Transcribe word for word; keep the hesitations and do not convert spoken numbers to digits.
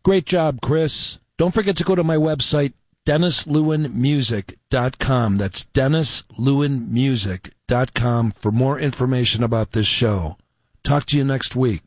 Great job, Chris. Don't forget to go to my website, dennis lewin music dot com. That's dennis lewin music dot com for more information about this show. Talk to you next week.